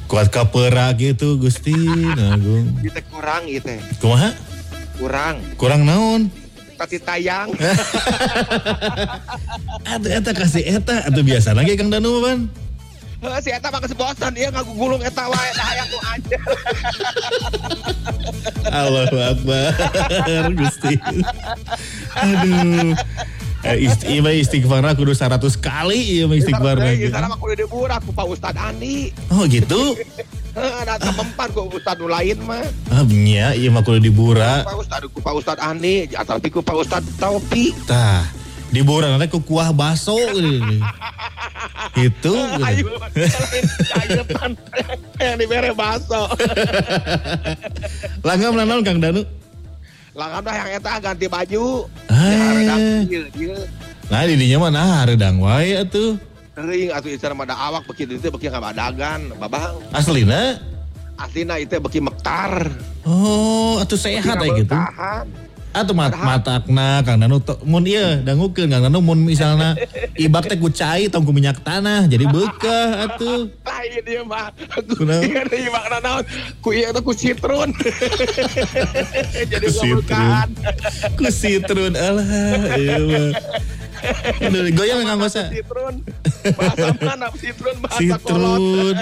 Kuat kapera gitu Gusti Agung. Kita kurang gitu. Kumaha? Kurang naon? Tati tayang. Eta kasih eta atau biasa lagi Kang Danu pan? Si eta mah kesebosan dia ngagugulung eta wae dah aya ku anjeun. Allahu Akbar Gusti. Aduh. Istighfar kudu 100 kali ieu istighfar. Ieu mah kudu diburak ku Pak Ustad Andi. Oh gitu. Ada tempat ku Ustad lain mah. Nya ieu mah kudu diburak. Pak Ustad Andi, atau ku Pak Ustad Taufik. Tah, diburak nanti ku kuah baso gitu. Ayo, cayepan yang dibere baso. Langgam naon Kang Danu? Langgam dah yang eta ganti baju. Nah di dinya mah nah redang wae atuh. Teuing atuh ieu mah da awak beki dieu beki ngabadagan, babang. Aslina itu beki mektar. Oh, atuh sehat aya gitu. Atuh matakna Kang Danu mun ieu dangukeun Kang Danu mun misalna ibak teh ku cai tong ku minyak tanah jadi beukah atuh. Lain ieu mah. Ieu ibakna naon? Ku ieu ku citrun. Jadi citrun. Ku citrun alah ieu mah. Goyang Kang Gosa. Citrun. Bahasa mana citrun bahasa kolot.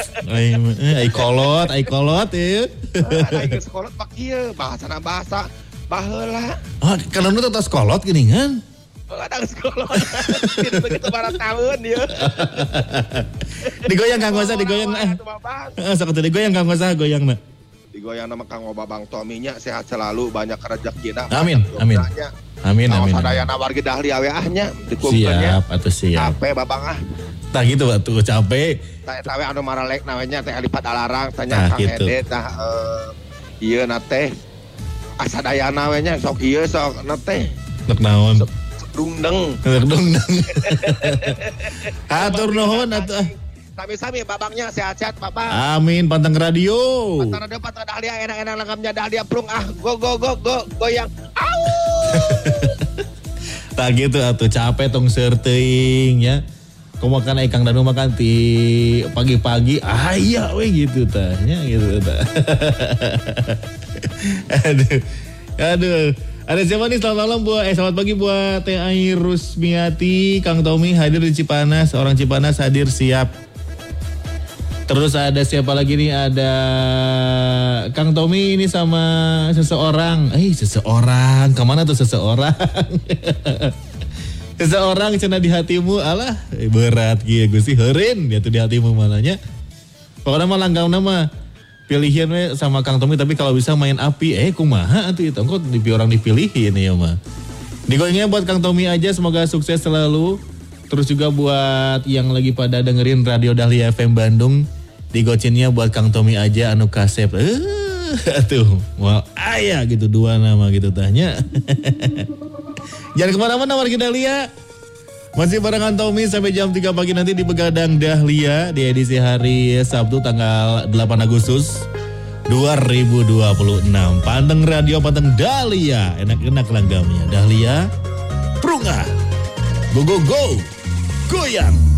Ai kolot ieu. Ai kolot pak ieu bahasana bahasa baheula. Oh, kana nu tos kolot geuning kan? Kadang kolot. Gitu barat tahun ieu. Digoyang Kang Gosa digoyang. Sok atuh digoyang Kang Gosa goyangna. Digoyang nama Kang Babang Tominya sehat selalu banyak rezekina. Amin. Amin. Sadayana wargi Dahlia we ahnya dikumpulnya. Siap atuh siap. Capek Babang ah. Tah gitu atuh capek. Tah we anu maralek namanya teh lipat alarang tanya Kang gitu. Ede tah ieu na teh asadayana we nya sok ieu sok na teh. Nek naon? Dungdeng. Hatur nuhun atuh. Sami-sami babangnya sehat-sehat Bapak. Amin pantang radio. Pantang radio pantang Dahlia enak-enak langgapnya Dahlia prung ah go goyang. Au. Tak gitu atuh capek tong seur teuing ya. Kumakan Kang Danu makan ti pagi-pagi aya we gitu tah nya gitu tah. Aduh. Ada siapa nih selamat malam selamat pagi buat Teh Ai Rusmiati, Kang Tommy hadir di Cipanas, orang Cipanas hadir siap. Terus ada siapa lagi nih? Ada Kang Tommy ini sama seseorang. Seseorang. Kemana tuh seseorang? Seseorang cenah di hatimu. Alah berat gitu Gusti. Heureun dia tuh di hatimu mananya. Pokoknya mah langgam nama. Pilihan we sama Kang Tommy tapi kalau bisa main api. Kumaha atuh itu. Kok orang dipilihin ya mah. Digoyangnya buat Kang Tommy aja. Semoga sukses selalu. Terus juga buat yang lagi pada dengerin Radio Dahlia FM Bandung, digocinnya buat Kang Tommy aja anu kasep. Atuh, wah aya gitu dua nama gitu tanya. Jangan kemana-mana warga Dahlia. Masih barengan Tommy sampai jam 3 pagi nanti di Begadang Dahlia di edisi hari Sabtu tanggal 8 Agustus 2026. Panteng radio, panteng Dahlia. Enak-enak langgamnya. Dahlia, prunga. Go, go, go. Goyang.